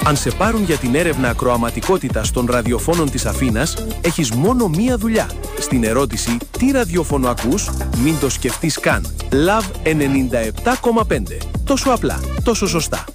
Αν σε πάρουν για την έρευνα ακροαματικότητας των ραδιοφώνων της Αθήνας, έχεις μόνο μία δουλειά. Στην ερώτηση «Τι ραδιόφωνο ακούς?», μην το σκεφτείς καν. Love 97,5. Τόσο απλά, τόσο σωστά.